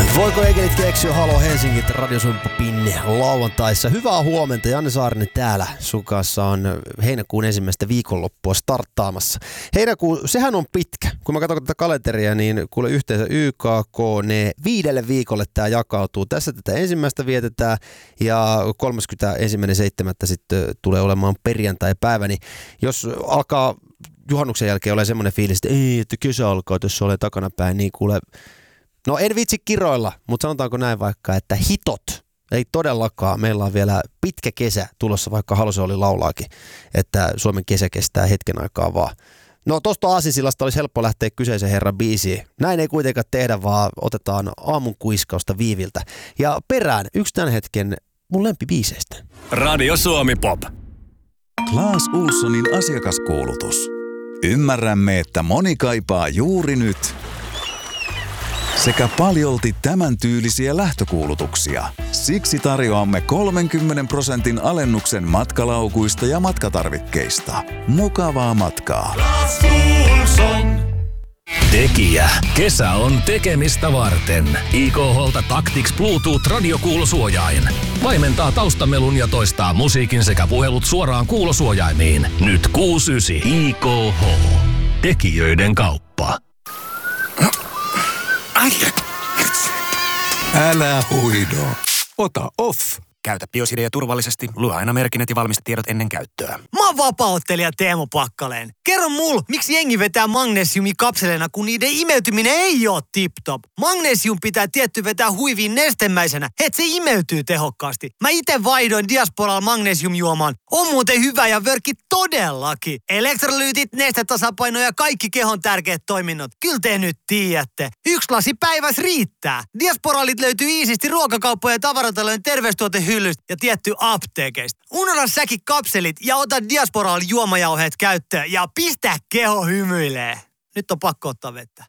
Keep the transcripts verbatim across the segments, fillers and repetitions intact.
Voiko Egelit keksiä Halo Helsingin Radiosumpupin lauantaissa? Hyvää huomenta, Janne Saarinen täällä. Sun kanssa on heinäkuun ensimmäistä viikonloppua starttaamassa. Heinäkuu, sehän on pitkä. Kun mä katson tätä kalenteria, niin kuule yhteensä Y K K, ne viidelle viikolle tää jakautuu. Tässä tätä ensimmäistä vietetään ja kolmaskymmenesensimmäinen seitsemättä sitten tulee olemaan perjantai-päivä. Niin jos alkaa juhannuksen jälkeen olla semmoinen fiilis, että ei, että kesä alkaa, jos se ole takanapäin, niin kuule... No en vitsi kiroilla, mutta sanotaanko näin vaikka, että hitot, ei todellakaan. Meillä on vielä pitkä kesä tulossa, vaikka Halosen oli laulaakin, että Suomen kesä kestää hetken aikaa vaan. No tosta aasinsillasta olisi helppo lähteä kyseisen herran biisiin. Näin ei kuitenkaan tehdä, vaan otetaan aamun kuiskausta Viiviltä. Ja perään yksi tämän hetken mun lempibiiseistä. Radio Suomi Pop. Claes Ohlsonin asiakaskuulutus. Ymmärrämme, että moni kaipaa juuri nyt sekä paljolti tämän tyylisiä lähtökuulutuksia. Siksi tarjoamme kolmenkymmenen prosentin alennuksen matkalaukuista ja matkatarvikkeista. Mukavaa matkaa. Claes Ohlson. Tekijä. Kesä on tekemistä varten. I K H:lta Tactics Bluetooth radiokuulosuojain. Vaimentaa taustamelun ja toistaa musiikin sekä puhelut suoraan kuulosuojaimiin. Nyt kuusikymmentäyhdeksän. I K H. Tekijöiden kauppa. Älä huido. Ota off. Käytä Biosidea turvallisesti. Lue aina merkinnät ja valmistetiedot ennen käyttöä. Mä oon vapaa-ottelija Teemu Pakkaleen. Kerro mul, miksi jengi vetää magnesiumikapseleina, kun niiden imeytyminen ei oo tip-top. Magnesium pitää tietty vetää huiviin nestemäisenä, et se imeytyy tehokkaasti. Mä ite vaihdoin Diasporalla magnesiumjuomaan. On muuten hyvä ja vörkki todellakin. Elektrolyytit, nestetasapaino ja kaikki kehon tärkeät toiminnot. Kyllä te nyt tiedätte. Yksi lasi päiväs riittää. Diasporalit löytyy iisisti ruokakauppojen ja tavaratalojen terveystuotehyllystä ja tietty apteekeista. Unohda säkin kapselit ja ota Diasporal juomajauheet käyttöön ja pistä keho hymyilee. Nyt on pakko ottaa vettä.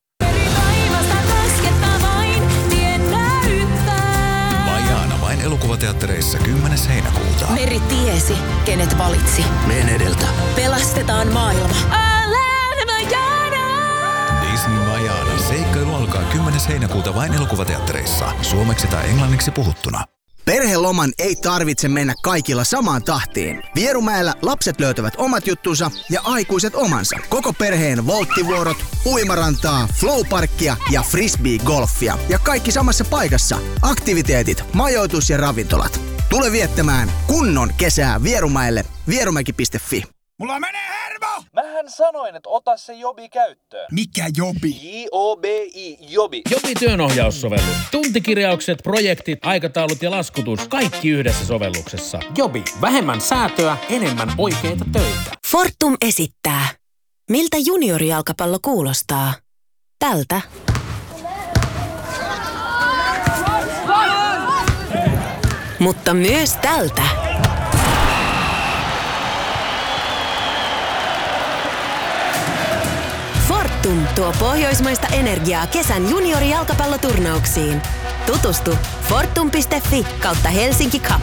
Vajaana vain elokuvateattereissa kymmenes heinäkuuta. Meri tiesi, kenet valitsi. Meen edeltä. Pelastetaan maailma. Olen Vajaana! Disney Vajaana. Seikkailu alkaa kymmenes heinäkuuta vain elokuvateattereissa. Suomeksi tai englanniksi puhuttuna. Perheloman ei tarvitse mennä kaikilla samaan tahtiin. Vierumäellä lapset löytävät omat juttunsa ja aikuiset omansa. Koko perheen volttivuorot, uimarantaa, flowparkkia ja frisbee-golfia. Ja kaikki samassa paikassa. Aktiviteetit, majoitus ja ravintolat. Tule viettämään kunnon kesää Vierumäelle. vierumäki piste fi. Mulla menee hermo! Mähän sanoin, että ota se Jobi käyttöön. Mikä Jobi? J O B I, Jobi. Jobi työnohjaussovellus. Tuntikirjaukset, projektit, aikataulut ja laskutus. Kaikki yhdessä sovelluksessa. Jobi. Vähemmän säätöä, enemmän oikeita töitä. Fortum esittää. Miltä juniorijalkapallo kuulostaa? Tältä. Mutta myös tältä. Fortum tuo pohjoismaista energiaa kesän juniorijalkapalloturnauksiin. Tutustu fortum piste fi kautta Helsinki Cup.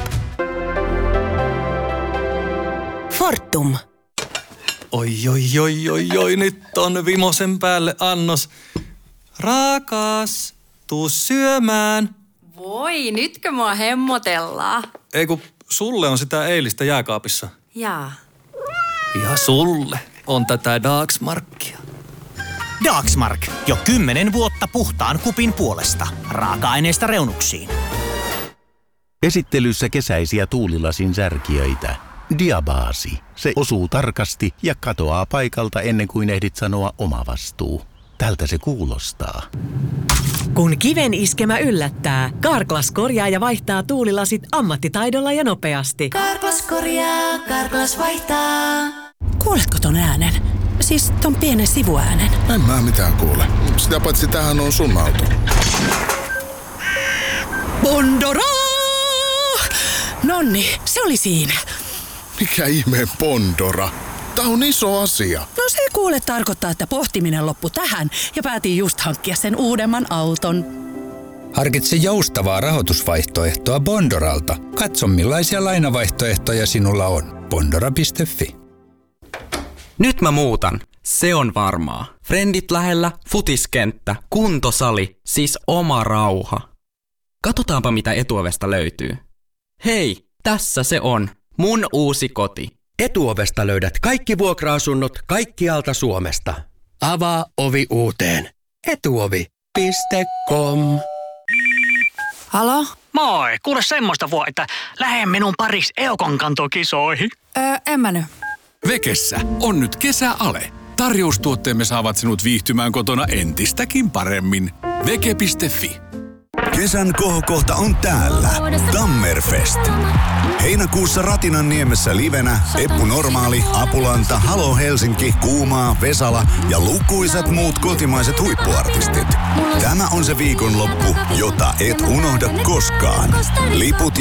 Fortum. Oi, oi, oi, oi, oi, nyt on vimosen päälle annos. Rakas, tuu syömään. Voi, nytkö mua hemmotellaan? Ei kun sulle on sitä eilistä jääkaapissa. Jaa. Ja sulle on tätä Dagsmarkia. Dagsmark. Jo kymmenen vuotta puhtaan kupin puolesta. Raaka-aineista reunuksiin. Esittelyssä kesäisiä tuulilasin särkijöitä. Diabaasi. Se osuu tarkasti ja katoaa paikalta ennen kuin ehdit sanoa oma vastuu. Tältä se kuulostaa. Kun kiven iskemä yllättää, Carglass korjaa ja vaihtaa tuulilasit ammattitaidolla ja nopeasti. Carglass korjaa, Carglass vaihtaa. Kuuletko ton äänen? Siis ton pienen sivuäänen. En mä mitään kuule. Sitä paitsi tämähän on sun auto. Bondora! Nonni, se oli siinä. Mikä ihmeen Bondora? Tää on iso asia. No se kuule tarkoittaa, että pohtiminen loppui tähän ja päätin just hankkia sen uudemman auton. Harkitse joustavaa rahoitusvaihtoehtoa Bondoralta. Katso millaisia lainavaihtoehtoja sinulla on. Bondora piste fi. Nyt mä muutan. Se on varmaa. Frendit lähellä, futiskenttä, kuntosali, siis oma rauha. Katsotaanpa mitä Etuovesta löytyy. Hei, tässä se on. Mun uusi koti. Etuovesta löydät kaikki vuokra-asunnot kaikkialta Suomesta. Avaa ovi uuteen. Etuovi piste com. Halo? Moi, kuule semmoista voi, että lähde minun pariksi Eukon kantokisoihin. Öö, en mä nyt. Vekessä on nyt kesäale. Tarjoustuotteemme saavat sinut viihtymään kotona entistäkin paremmin. Veke piste fi. Kesän kohokohta on täällä. Tammerfest. Heinäkuussa Ratinanniemessä livenä Eppu Normaali, Apulanta, Halo Helsinki, Kuumaa, Vesala ja lukuisat muut kotimaiset huippuartistit. Tämä on se viikonloppu, jota et unohda koskaan. Liput